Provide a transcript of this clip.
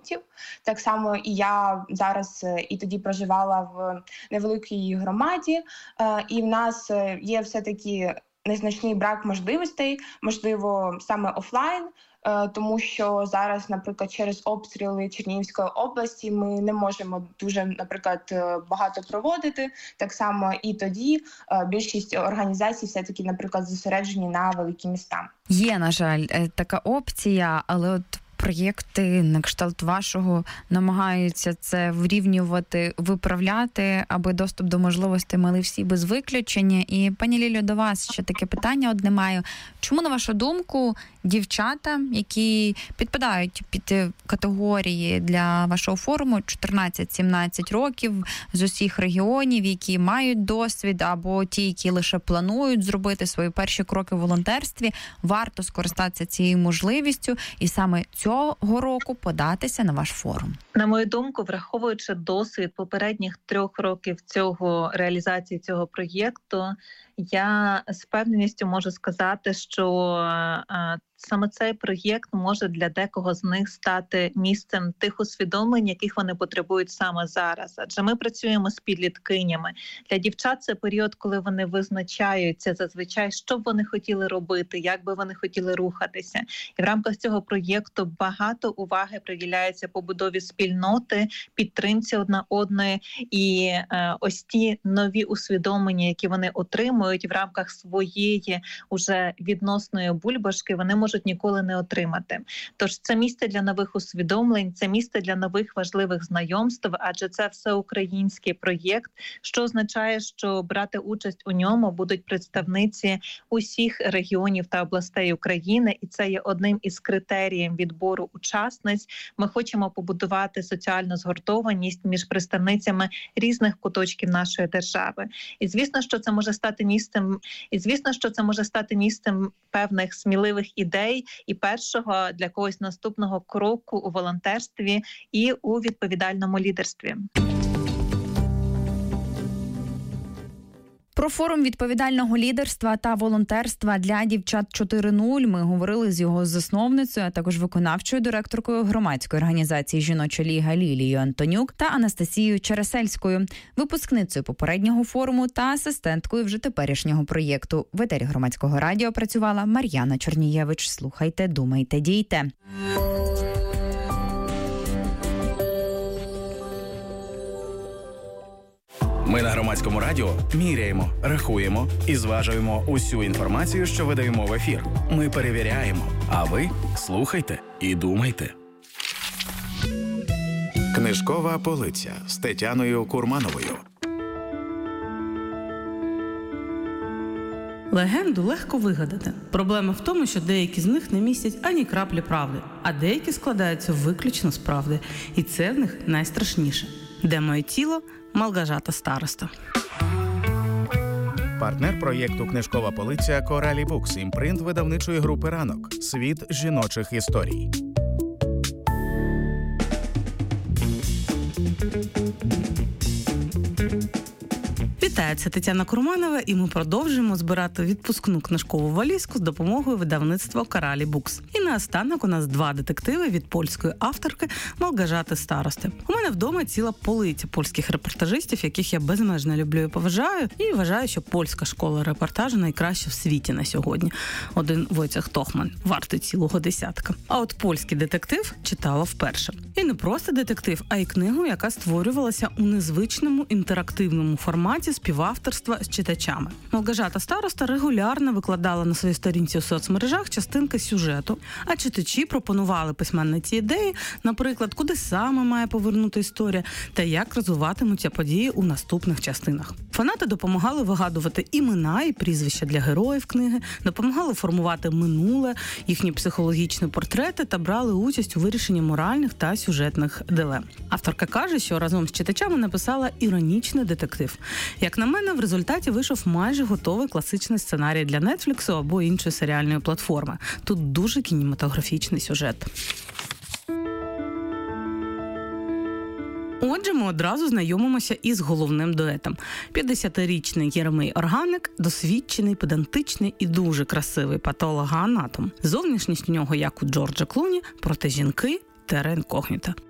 пунктів. Так само і я зараз і тоді проживала в невеликій громаді, і в нас є все-таки незначний брак можливостей, можливо, саме офлайн, тому що зараз, наприклад, через обстріли Чернігівської області ми не можемо дуже, наприклад, багато проводити. Так само і тоді більшість організацій все-таки, наприклад, зосереджені на великі міста. Є, на жаль, така опція, але от проєкти на кшталт вашого намагаються це врівнювати, виправляти, аби доступ до можливостей мали всі без виключення. І, пані Лілю, до вас ще таке питання одне маю. Чому, на вашу думку, дівчата, які підпадають під категорії для вашого форуму 14-17 років з усіх регіонів, які мають досвід, або ті, які лише планують зробити свої перші кроки в волонтерстві, варто скористатися цією можливістю і саме цього року податися на ваш форум? На мою думку, враховуючи досвід попередніх 3 років реалізації цього проєкту, я з впевненістю можу сказати, що саме цей проєкт може для декого з них стати місцем тих усвідомлень, яких вони потребують саме зараз. Адже ми працюємо з підліткинями. Для дівчат це період, коли вони визначаються зазвичай, що б вони хотіли робити, як би вони хотіли рухатися. І в рамках цього проєкту багато уваги приділяється побудові спільноти, підтримці одна одної. І ось ті нові усвідомлення, які вони отримують в рамках своєї уже відносної бульбашки, вони можуть ніколи не отримати. Тож це місце для нових усвідомлень, це місце для нових важливих знайомств, адже це всеукраїнський проєкт, що означає, що брати участь у ньому будуть представниці усіх регіонів та областей України, і це є одним із критеріїв відбору учасниць. Ми хочемо побудувати соціальну згуртованість між представницями різних куточків нашої держави. І звісно, що це може стати місцем певних сміливих ідей і першого для когось наступного кроку у волонтерстві і у відповідальному лідерстві. Про форум відповідального лідерства та волонтерства для дівчат 4.0 ми говорили з його засновницею, а також виконавчою директоркою громадської організації «Жіноча ліга» Лілією Антонюк та Анастасією Чересельською, випускницею попереднього форуму та асистенткою вже теперішнього проєкту. В етері Громадського радіо працювала Мар'яна Чорнієвич. Слухайте, думайте, дійте. Ми на Громадському радіо міряємо, рахуємо і зважуємо усю інформацію, що видаємо в ефір. Ми перевіряємо, а ви слухайте і думайте. Книжкова полиця з Тетяною Курмановою. Легенду легко вигадати. Проблема в тому, що деякі з них не містять ані краплі правди, а деякі складаються виключно з правди. І це в них найстрашніше. Де моє тіло? Малгажата староста. Партнер проєкту «Книжкова полиця» Коралі Букс, імпринт видавничої групи «Ранок». Світ жіночих історій. Вітаю, це Тетяна Курманова, і ми продовжуємо збирати відпускну книжкову валізку з допомогою видавництва Коралі Букс. І наостанок у нас 2 детективи від польської авторки Малгажати Старости. У мене вдома ціла полиця польських репортажистів, яких я безмежно люблю і поважаю, і вважаю, що польська школа репортажу найкраща в світі на сьогодні. Один Войцех Тохман вартий цілого десятка. А от польський детектив читала вперше. І не просто детектив, а й книгу, яка створювалася у незвичному інтерактивному форматі співавторства з читачами. Малгажата Староста регулярно викладала на своїй сторінці у соцмережах частинки сюжету, а читачі пропонували письменниці ідеї, наприклад, куди саме має повернути історія та як розвиватимуться події у наступних частинах. Фанати допомагали вигадувати імена і прізвища для героїв книги, допомагали формувати минуле, їхні психологічні портрети та брали участь у вирішенні моральних та сюжетних дилем. Авторка каже, що разом з читачами написала іронічний детектив. Як на мене, в результаті вийшов майже готовий класичний сценарій для Netflix або іншої серіальної платформи. Тут дуже кінематографічний сюжет. Отже, ми одразу знайомимося із головним дуетом. 50-річний Єремей Органик, досвідчений, педантичний і дуже красивий патологоанатом. Зовнішність у нього, як у Джорджа Клуні, проте жінки – терра інкогніта.